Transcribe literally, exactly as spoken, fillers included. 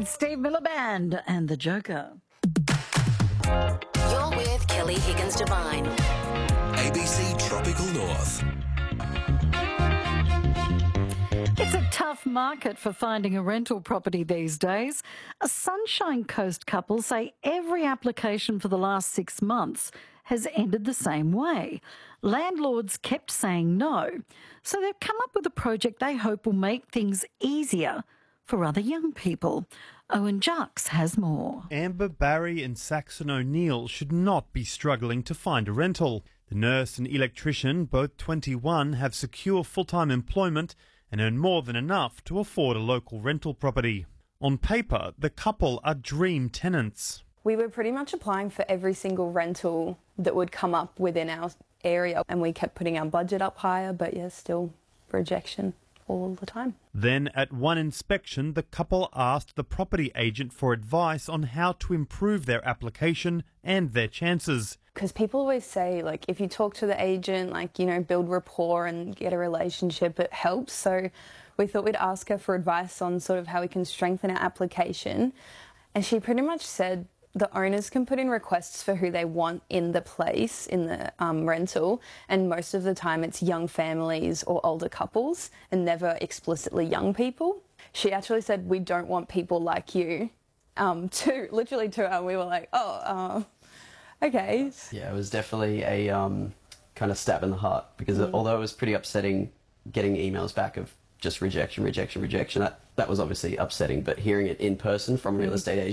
Steve Miller Band and the Joker. You're with Kelly Higgins Devine. A B C Tropical North. It's a tough market for finding a rental property these days. A Sunshine Coast couple say every application for the last six months has ended the same way. Landlords kept saying no, so they've come up with a project they hope will make things easier for other young people. Owen Jux has more. Amber Barry and Saxon O'Neill should not be struggling to find a rental. The nurse and electrician, both twenty-one, have secure full-time employment and earn more than enough to afford a local rental property. On paper, the couple are dream tenants. We were pretty much applying for every single rental that would come up within our area, and we kept putting our budget up higher, but yeah, still rejection all the time. Then at one inspection, the couple asked the property agent for advice on how to improve their application and their chances. Because people always say, like, if you talk to the agent, like, you know, build rapport and get a relationship, it helps. So we thought we'd ask her for advice on sort of how we can strengthen our application. And she pretty much said the owners can put in requests for who they want in the place, in the um, rental, and most of the time it's young families or older couples and never explicitly young people. She actually said, we don't want people like you, um, to, literally to her, and we were like, oh, uh, okay. Yeah, it was definitely a um, kind of stab in the heart, because mm. although it was pretty upsetting getting emails back of just rejection, rejection, rejection, that, that was obviously upsetting, but hearing it in person from a real estate agent